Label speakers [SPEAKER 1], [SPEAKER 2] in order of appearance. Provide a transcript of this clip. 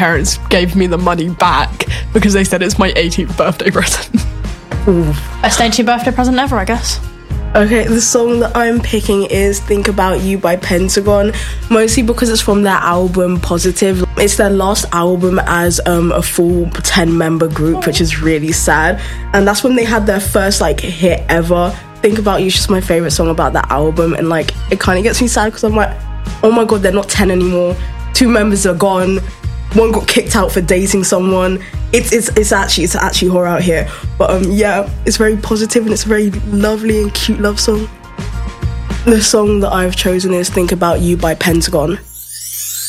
[SPEAKER 1] parents gave me the money back because they said it's my 18th birthday present.
[SPEAKER 2] Best 18th birthday present ever, I guess.
[SPEAKER 3] Okay, the song that I'm picking is Think About You by Pentagon, mostly because it's from their album Positive. It's their last album as a full 10-member group, which is really sad. And that's when they had their first hit ever. Think About You is just my favourite song about that album, and it kind of gets me sad because I'm like, oh my god, they're not 10 anymore. 2 members are gone. One got kicked out for dating someone. It's actually horror out here. But yeah, it's very positive and it's a very lovely and cute love song. The song that I've chosen is Think About You by Pentagon.